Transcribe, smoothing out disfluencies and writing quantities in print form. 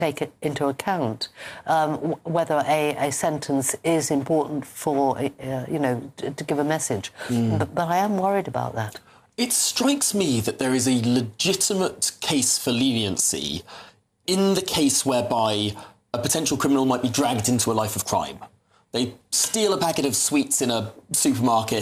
take it into account whether a sentence is important for, to give a message. But I am worried about that. It strikes me that there is a legitimate case for leniency in the case whereby a potential criminal might be dragged into a life of crime. They steal a packet of sweets in a supermarket